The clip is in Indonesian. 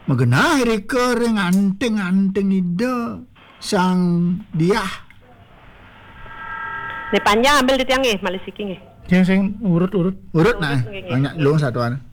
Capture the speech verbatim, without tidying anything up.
Magana reka ring anteng-anteng ida sang dia. Ni panjang ambil di tiang eh, malis iki nggih. Yang sing urut-urut. Urut nah, banyak long satuan.